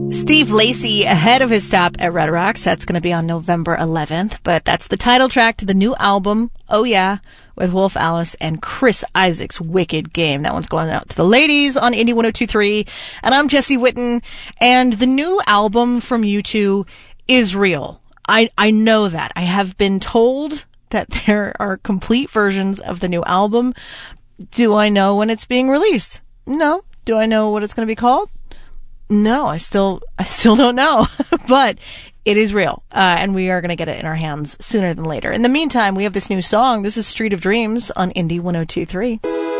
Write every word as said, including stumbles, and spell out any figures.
Steve Lacy ahead of his stop at Red Rocks. That's going to be on November eleventh. But that's the title track to the new album, Oh Yeah, with Wolf Alice and Chris Isaak's Wicked Game. That one's going out to the ladies on Indie one oh two point three. And I'm Jesse Witten. And the new album from U two is real. I, I know that. I have been told that there are complete versions of the new album. Do I know when it's being released? No. Do I know what it's going to be called? No, I still, I still don't know, but it is real. Uh, and we are going to get it in our hands sooner than later. In the meantime, we have this new song. This is Street of Dreams on Indie one oh two point three.